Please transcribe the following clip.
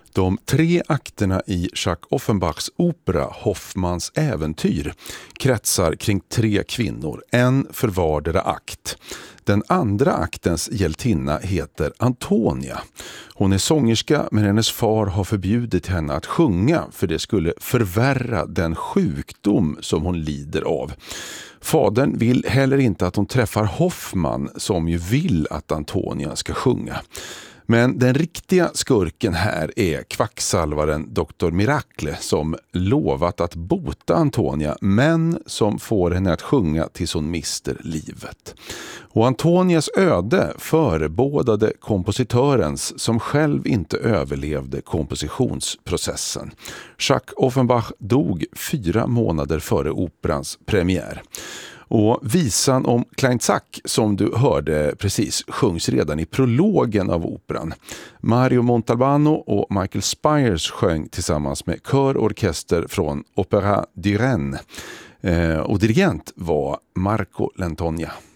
De 3 akterna i Jacques Offenbachs opera Hoffmanns äventyr kretsar kring 3 kvinnor, en för vardera akt. Den andra aktens hjältinna heter Antonia. Hon är sångerska, men hennes far har förbjudit henne att sjunga för det skulle förvärra den sjukdom som hon lider av. Fadern vill heller inte att hon träffar Hoffmann, som ju vill att Antonia ska sjunga. Men den riktiga skurken här är kvacksalvaren Dr. Miracle, som lovat att bota Antonia, men som får henne att sjunga tills hon mister livet. Och Antonias öde förebådade kompositörens, som själv inte överlevde kompositionsprocessen. Jacques Offenbach dog 4 månader före operans premiär. Och visan om Klein Zack, som du hörde precis, sjungs redan i prologen av operan. Mario Montalbano och Michael Spires sjöng tillsammans med kör och orkester från Opéra du Rhin. Och dirigent var Marco Lantonia.